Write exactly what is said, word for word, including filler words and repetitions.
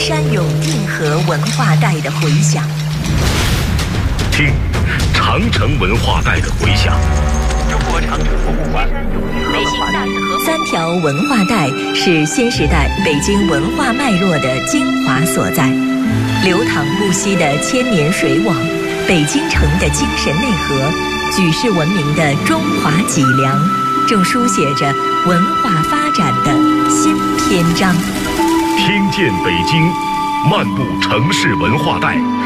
山涌定河文化带的回响， 听长城文化带的回响。 中国长城博物馆北京大河三条文化带是新时代北京文化脉络的精华所在，流淌不息的千年水网，北京城的精神内核，举世闻名的中华脊梁，正书写着文化发展的新篇章。 听见北京，漫步城市文化带。